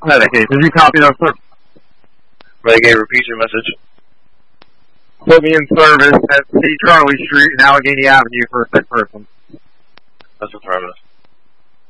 Renegade, did you copy that, sir? Renegade, repeat your message. Put me in service at C. Charlie Street and Allegheny Avenue for a sick person. That's affirmative.